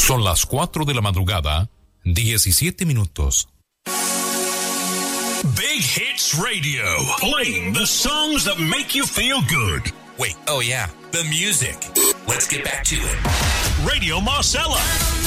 Son las 4 de la madrugada, 17 minutos. Big Hits Radio, playing the songs that make you feel good. Wait, oh yeah, the music. Let's get back to it. Radio Marcella.